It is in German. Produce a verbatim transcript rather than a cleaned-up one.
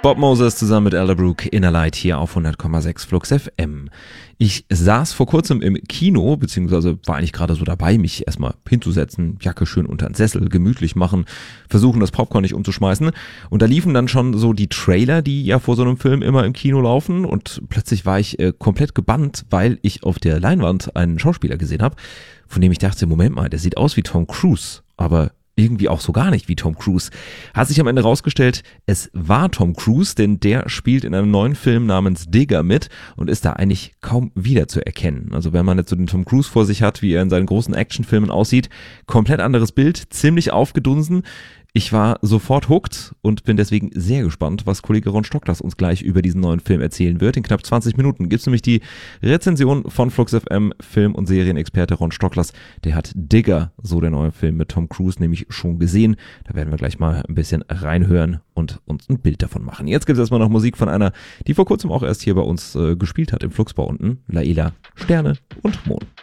Bob Moses zusammen mit Elderbrook, Inner Light hier auf hundert Komma sechs Flux F M. Ich saß vor kurzem im Kino, beziehungsweise war eigentlich gerade so dabei, mich erstmal hinzusetzen, Jacke schön unter den Sessel, gemütlich machen, versuchen das Popcorn nicht umzuschmeißen. Und da liefen dann schon so die Trailer, die ja vor so einem Film immer im Kino laufen. Und plötzlich war ich äh, komplett gebannt, weil ich auf der Leinwand einen Schauspieler gesehen habe, von dem ich dachte, Moment mal, der sieht aus wie Tom Cruise, aber irgendwie auch so gar nicht wie Tom Cruise. Hat sich am Ende rausgestellt, es war Tom Cruise, denn der spielt in einem neuen Film namens Digger mit und ist da eigentlich kaum wieder zu erkennen. Also wenn man jetzt so den Tom Cruise vor sich hat, wie er in seinen großen Actionfilmen aussieht, komplett anderes Bild, ziemlich aufgedunsen. Ich war sofort hooked und bin deswegen sehr gespannt, was Kollege Ron Stocklers uns gleich über diesen neuen Film erzählen wird. In knapp zwanzig Minuten gibt es nämlich die Rezension von Flux F M, Film- und Serienexperte Ron Stocklers. Der hat Digger, so der neue Film mit Tom Cruise, nämlich schon gesehen. Da werden wir gleich mal ein bisschen reinhören und uns ein Bild davon machen. Jetzt gibt es erstmal noch Musik von einer, die vor kurzem auch erst hier bei uns äh, gespielt hat im Fluxbau unten. Laila, Sterne und Mond.